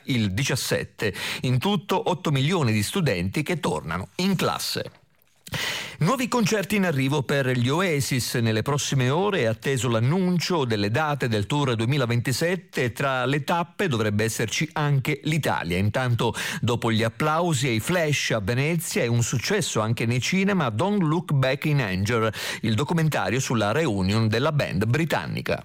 il 17. In tutto 8 milioni di studenti che tornano in classe. Nuovi concerti in arrivo per gli Oasis. Nelle prossime ore è atteso l'annuncio delle date del tour 2027. Tra le tappe dovrebbe esserci anche l'Italia. Intanto, dopo gli applausi ai Flash a Venezia e un successo anche nei cinema, Don't Look Back in Anger, il documentario sulla reunion della band britannica.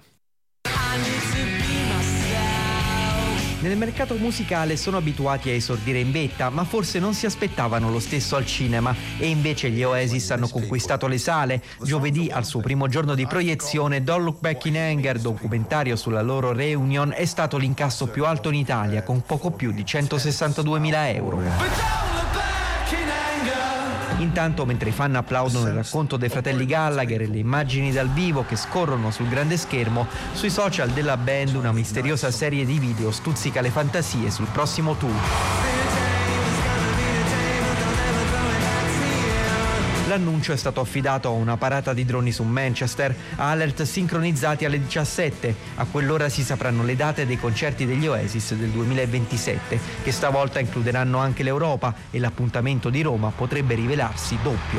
Nel mercato musicale sono abituati a esordire in vetta, ma forse non si aspettavano lo stesso al cinema, e invece gli Oasis hanno conquistato le sale. Giovedì, al suo primo giorno di proiezione, Don't Look Back in Anger, documentario sulla loro reunion, è stato l'incasso più alto in Italia, con poco più di 162.000 euro. Intanto, mentre i fan applaudono il racconto dei fratelli Gallagher e le immagini dal vivo che scorrono sul grande schermo, sui social della band una misteriosa serie di video stuzzica le fantasie sul prossimo tour. L'annuncio è stato affidato a una parata di droni su Manchester, a alert sincronizzati alle 17. A quell'ora si sapranno le date dei concerti degli Oasis del 2027, che stavolta includeranno anche l'Europa, e l'appuntamento di Roma potrebbe rivelarsi doppio.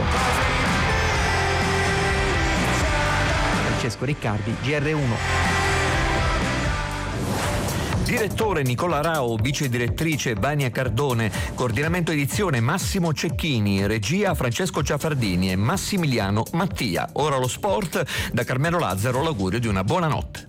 Francesco Riccardi, GR1. Direttore Nicola Rao, vice direttrice Vania Cardone, coordinamento edizione Massimo Cecchini, regia Francesco Ciafardini e Massimiliano Mattia. Ora lo sport, da Carmelo Lazzaro l'augurio di una buona notte.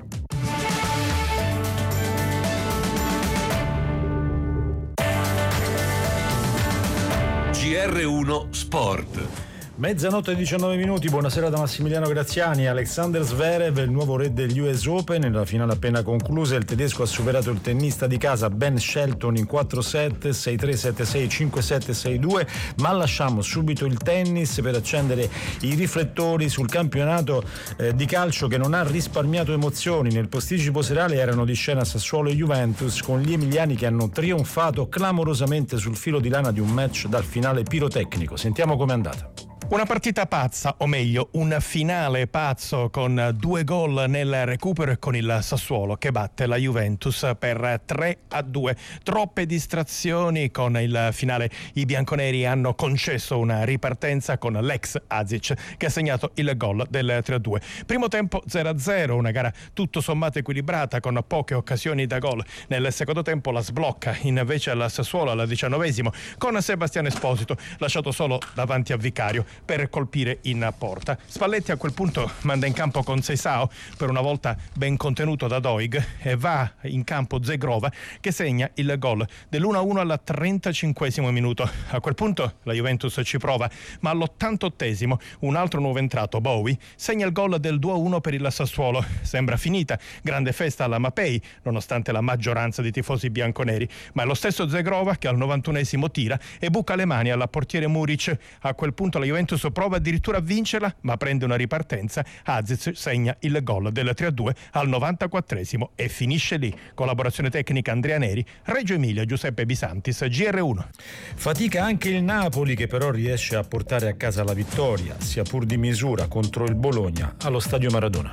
GR1 Sport. Mezzanotte e 19 minuti, buonasera da Massimiliano Graziani. Alexander Zverev, il nuovo re degli US Open. Nella finale appena conclusa il tedesco ha superato il tennista di casa Ben Shelton in 4 set, 6-3, 7-6, 5-7, 6-2, ma lasciamo subito il tennis per accendere i riflettori sul campionato di calcio che non ha risparmiato emozioni. Nel posticipo serale erano di scena Sassuolo e Juventus, con gli emiliani che hanno trionfato clamorosamente sul filo di lana di un match dal finale pirotecnico. Sentiamo com'è andata. Una partita pazza, o meglio, un finale pazzo con 2 gol nel recupero e con il Sassuolo che batte la Juventus per 3-2. Troppe distrazioni con il finale. I bianconeri hanno concesso una ripartenza con l'ex Azic che ha segnato il gol del 3-2. Primo tempo 0-0, una gara tutto sommato equilibrata con poche occasioni da gol. Nel secondo tempo la sblocca invece al Sassuolo al 19esimo con Sebastiano Esposito lasciato solo davanti a Vicario per colpire in porta. Spalletti a quel punto manda in campo con Seisao, per una volta ben contenuto da Doig, e va in campo Zegrova che segna il gol dell'1-1 al 35esimo minuto. A quel punto la Juventus ci prova, ma all'88esimo un altro nuovo entrato, Bowie, segna il gol del 2-1 per il Sassuolo. Sembra finita, grande festa alla Mapei nonostante la maggioranza di tifosi bianconeri, ma è lo stesso Zegrova che al 91esimo tira e buca le mani alla portiere Muric. A quel punto la Juventus prova addirittura a vincerla, ma prende una ripartenza. Azic segna il gol del 3-2 al 94esimo e finisce lì. Collaborazione tecnica Andrea Neri, Reggio Emilia Giuseppe Bisantis, GR1. Fatica anche il Napoli, che però riesce a portare a casa la vittoria, sia pur di misura, contro il Bologna allo Stadio Maradona.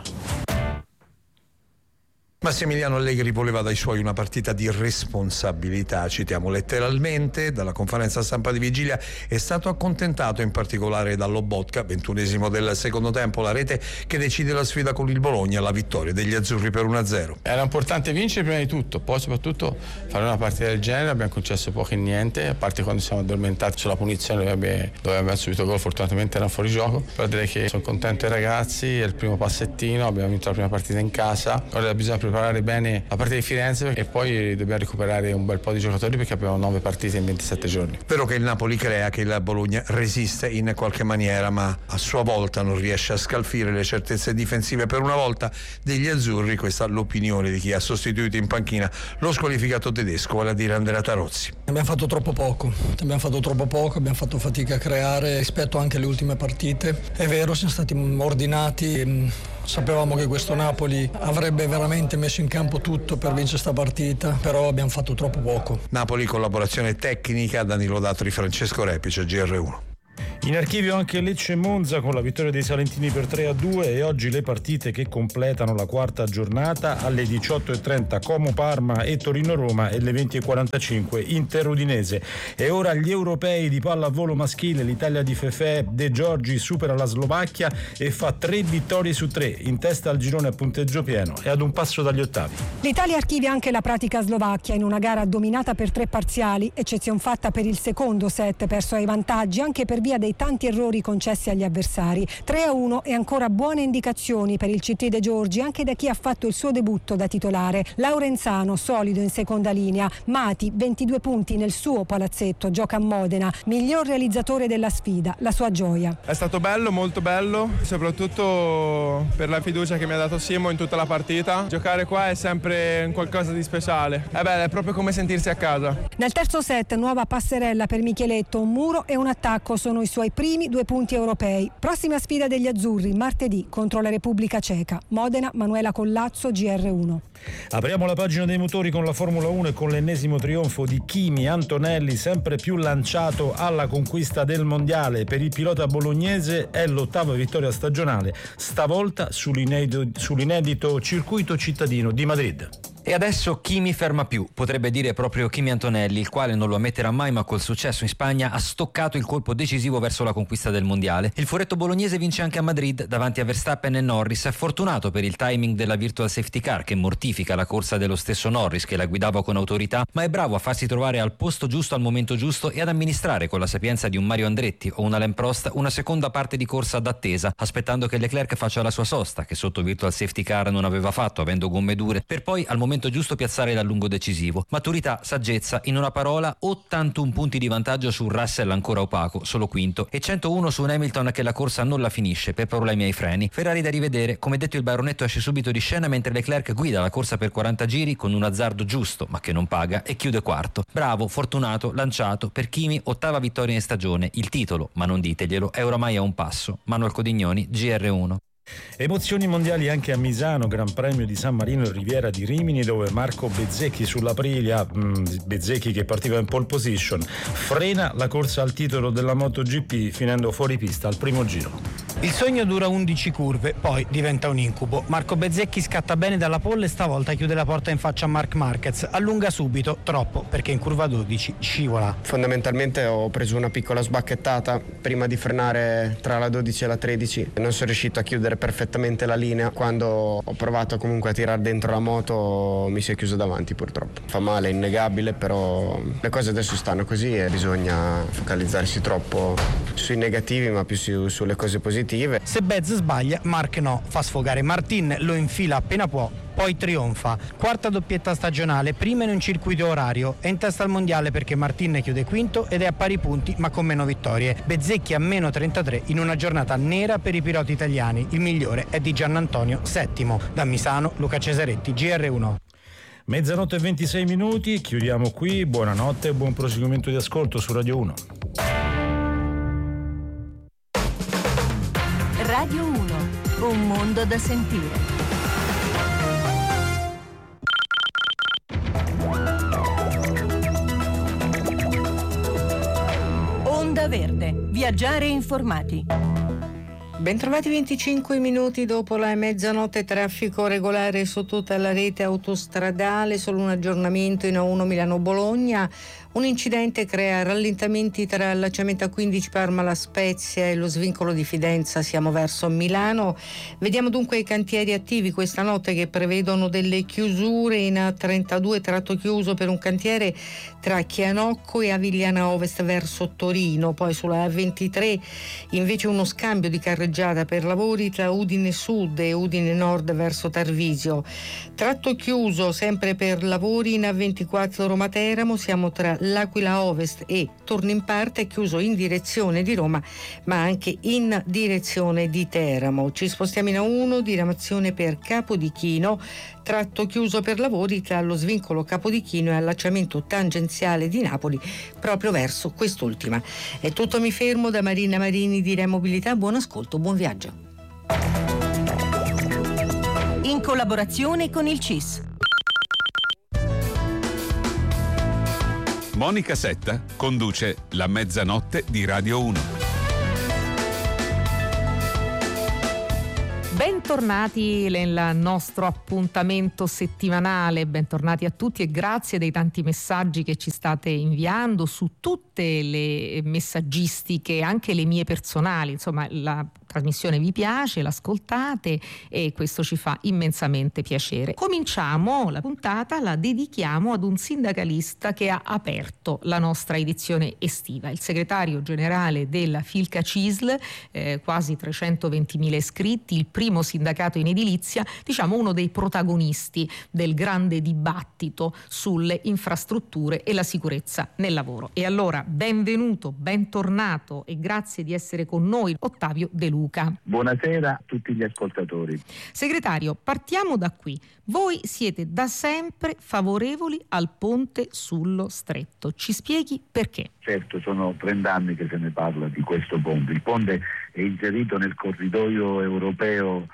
Massimiliano Allegri voleva dai suoi una partita di responsabilità, citiamo letteralmente. Dalla conferenza stampa di vigilia è stato accontentato in particolare da Lobotka, 21esimo del secondo tempo, la rete che decide la sfida con il Bologna, la vittoria degli azzurri per 1-0. Era importante vincere prima di tutto, poi soprattutto fare una partita del genere. Abbiamo concesso poco e niente, a parte quando siamo addormentati sulla punizione dove abbiamo subito gol, fortunatamente era fuori gioco. Però direi che sono contento dei ragazzi, è il primo passettino, abbiamo vinto la prima partita in casa, ora bisogna preparare bene la partita di Firenze e poi dobbiamo recuperare un bel po' di giocatori perché abbiamo 9 partite in 27 giorni. Vero che il Napoli crea, che il Bologna resiste in qualche maniera, ma a sua volta non riesce a scalfire le certezze difensive per una volta degli azzurri. Questa è l'opinione di chi ha sostituito in panchina lo squalificato tedesco, vale a dire Andrea Tarozzi. Abbiamo fatto troppo poco, abbiamo fatto fatica a creare rispetto anche alle ultime partite. È vero, siamo stati ordinati, sapevamo che questo Napoli avrebbe veramente messo in campo tutto per vincere sta partita, però abbiamo fatto troppo poco. Napoli, collaborazione tecnica, Danilo Datri, Francesco Repice, GR1. In archivio anche Lecce e Monza con la vittoria dei salentini per 3-2 e oggi le partite che completano la quarta giornata alle 18:30 Como Parma e Torino Roma e alle 20:45 Inter Udinese. E ora gli europei di pallavolo maschile, l'Italia di Fefè De Giorgi supera la Slovacchia e fa 3 vittorie su 3, in testa al girone a punteggio pieno e ad un passo dagli ottavi. L'Italia archivia anche la pratica slovacchia in una gara dominata per 3 parziali, eccezion fatta per il secondo set perso ai vantaggi anche per via dei tanti errori concessi agli avversari. 3-1 e ancora buone indicazioni per il CT De Giorgi anche da chi ha fatto il suo debutto da titolare. Laurenzano solido in seconda linea, Mati 22 punti nel suo palazzetto, gioca a Modena, miglior realizzatore della sfida, la sua gioia. È stato bello, molto bello, soprattutto per la fiducia che mi ha dato Simo in tutta la partita. Giocare qua è sempre qualcosa di speciale, è proprio come sentirsi a casa. Nel terzo set nuova passerella per Micheletto, un muro e un attacco sono i suoi primi 2 punti europei. Prossima sfida degli azzurri martedì contro la Repubblica Ceca. Modena, Manuela Collazzo, GR1. Apriamo la pagina dei motori con la Formula 1 e con l'ennesimo trionfo di Kimi Antonelli, sempre più lanciato alla conquista del mondiale. Per il pilota bolognese è l'8ª vittoria stagionale, stavolta sull'inedito circuito cittadino di Madrid. E adesso chi mi ferma più? Potrebbe dire proprio Kimi Antonelli, il quale non lo ammetterà mai, ma col successo in Spagna ha stoccato il colpo decisivo verso la conquista del mondiale. Il furetto bolognese vince anche a Madrid davanti a Verstappen e Norris, fortunato per il timing della virtual safety car che mortifica la corsa dello stesso Norris che la guidava con autorità, ma è bravo a farsi trovare al posto giusto al momento giusto e ad amministrare con la sapienza di un Mario Andretti o un Alain Prost una seconda parte di corsa d'attesa, aspettando che Leclerc faccia la sua sosta, che sotto virtual safety car non aveva fatto avendo gomme dure, per poi al momento giusto piazzare l'allungo decisivo. Maturità, saggezza, in una parola 81 punti di vantaggio su Russell ancora opaco, solo quinto, e 101 su un Hamilton che la corsa non la finisce per problemi ai freni. Ferrari da rivedere, come detto il baronetto esce subito di scena mentre Leclerc guida la corsa per 40 giri con un azzardo giusto ma che non paga e chiude quarto. Bravo, fortunato, lanciato, per Kimi 8ª vittoria in stagione, il titolo, ma non diteglielo, è oramai a un passo. Manuel Codignoni, GR1. Emozioni mondiali anche a Misano, Gran Premio di San Marino e Riviera di Rimini, dove Marco Bezzecchi sull'Aprilia, Bezzecchi che partiva in pole position, frena la corsa al titolo della MotoGP finendo fuori pista al primo giro. Il sogno dura 11 curve, poi diventa un incubo. Marco Bezzecchi scatta bene dalla pole e stavolta chiude la porta in faccia a Marc Marquez. Allunga subito, troppo, perché in curva 12 scivola. Fondamentalmente ho preso una piccola sbacchettata prima di frenare tra la 12 e la 13. Non sono riuscito a chiudere perfettamente la linea. Quando ho provato comunque a tirare dentro la moto mi si è chiuso davanti purtroppo. Fa male, è innegabile, però le cose adesso stanno così e bisogna focalizzarsi troppo sui negativi ma più sulle cose positive. Se Bez sbaglia, Marc no, fa sfogare Martin, lo infila appena può, poi trionfa. Quarta doppietta stagionale, prima in un circuito orario, è in testa al mondiale perché Martin chiude quinto ed è a pari punti ma con meno vittorie. Bezzecchi a meno 33 in una giornata nera per i piloti italiani, il migliore è di Giannantonio, settimo. Da Misano, Luca Cesaretti, GR1. Mezzanotte e 26 minuti, chiudiamo qui, buonanotte e buon proseguimento di ascolto su Radio 1. Radio 1, un mondo da sentire. Onda Verde, viaggiare informati. Bentrovati 25 minuti dopo la mezzanotte, traffico regolare su tutta la rete autostradale, solo un aggiornamento in A1 Milano-Bologna. Un incidente crea rallentamenti tra allacciamento A15 Parma La Spezia e lo svincolo di Fidenza, siamo verso Milano. Vediamo dunque i cantieri attivi questa notte che prevedono delle chiusure in A32 tratto chiuso per un cantiere tra Chianocco e Avigliana Ovest verso Torino, poi sulla A23 invece uno scambio di carreggiata per lavori tra Udine Sud e Udine Nord verso Tarvisio. Tratto chiuso sempre per lavori in A24 Roma Teramo, siamo tra L'Aquila Ovest e torno in parte chiuso in direzione di Roma ma anche in direzione di Teramo. Ci spostiamo in A1, diramazione per Capodichino, tratto chiuso per lavori tra lo svincolo Capodichino e allacciamento tangenziale di Napoli proprio verso quest'ultima. È tutto, mi fermo. Da Marina Marini di Re Mobilità, buon ascolto, buon viaggio. In collaborazione con il CIS. Monica Setta conduce La Mezzanotte di Radio 1. Bentornati nel nostro appuntamento settimanale, bentornati a tutti e grazie dei tanti messaggi che ci state inviando su tutte le messaggistiche, anche le mie personali, insomma la trasmissione vi piace, l'ascoltate e questo ci fa immensamente piacere. Cominciamo la puntata, la dedichiamo ad un sindacalista che ha aperto la nostra edizione estiva, il segretario generale della Filca CISL, quasi 320.000 iscritti, il primo sindacato in edilizia, diciamo uno dei protagonisti del grande dibattito sulle infrastrutture e la sicurezza nel lavoro. E allora benvenuto, bentornato e grazie di essere con noi Ottavio De Luca. Buonasera a tutti gli ascoltatori. Segretario, partiamo da qui. Voi siete da sempre favorevoli al ponte sullo Stretto. Ci spieghi perché? Certo, sono 30 anni che se ne parla di questo ponte. Il ponte è inserito nel corridoio europeo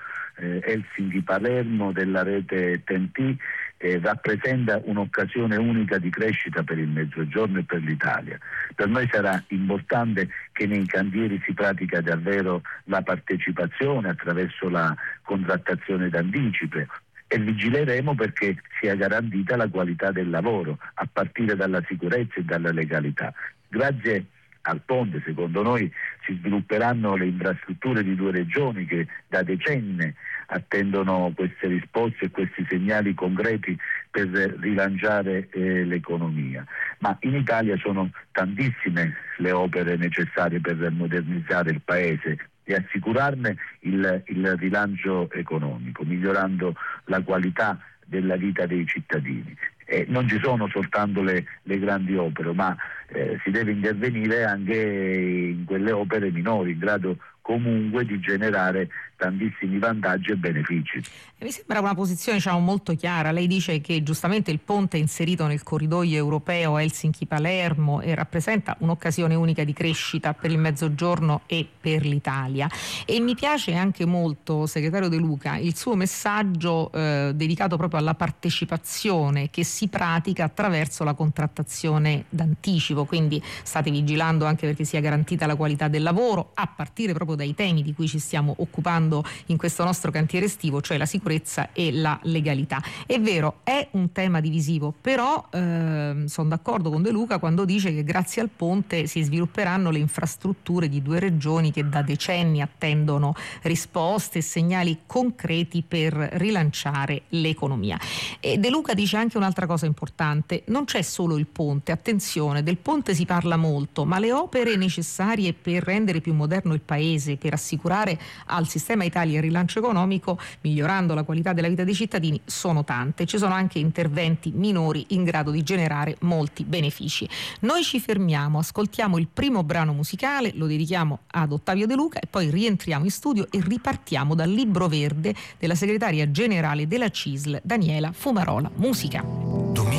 Helsinki-Palermo della rete TEN-T. Rappresenta un'occasione unica di crescita per il Mezzogiorno e per l'Italia. Per noi sarà importante che nei cantieri si pratica davvero la partecipazione attraverso la contrattazione d'anticipo e vigileremo perché sia garantita la qualità del lavoro a partire dalla sicurezza e dalla legalità. Grazie al ponte, secondo noi, si svilupperanno le infrastrutture di 2 regioni che da decenni attendono queste risposte e questi segnali concreti per rilanciare l'economia. Ma in Italia sono tantissime le opere necessarie per modernizzare il Paese e assicurarne il rilancio economico, migliorando la qualità della vita dei cittadini. Non ci sono soltanto le grandi opere, ma si deve intervenire anche in quelle opere minori, in grado comunque di generare tantissimi vantaggi e benefici. Mi sembra una posizione molto chiara. Lei dice che giustamente il ponte è inserito nel corridoio europeo Helsinki-Palermo e rappresenta un'occasione unica di crescita per il Mezzogiorno e per l'Italia. E mi piace anche molto, segretario De Luca, il suo messaggio dedicato proprio alla partecipazione che si pratica attraverso la contrattazione d'anticipo, quindi state vigilando anche perché sia garantita la qualità del lavoro, a partire proprio dai temi di cui ci stiamo occupando in questo nostro cantiere estivo, cioè la sicurezza e la legalità. È vero, è un tema divisivo, però sono d'accordo con De Luca quando dice che grazie al ponte si svilupperanno le infrastrutture di 2 regioni che da decenni attendono risposte e segnali concreti per rilanciare l'economia. E De Luca dice anche un'altra cosa importante: non c'è solo il ponte, attenzione, del ponte si parla molto, ma le opere necessarie per rendere più moderno il Paese, per assicurare al sistema Italia il rilancio economico, migliorando la qualità della vita dei cittadini, sono tante. Ci sono anche interventi minori in grado di generare molti benefici. Noi ci fermiamo, ascoltiamo il primo brano musicale, lo dedichiamo ad Ottavio De Luca e poi rientriamo in studio e ripartiamo dal libro verde della segretaria generale della CISL, Daniela Fumarola. Musica.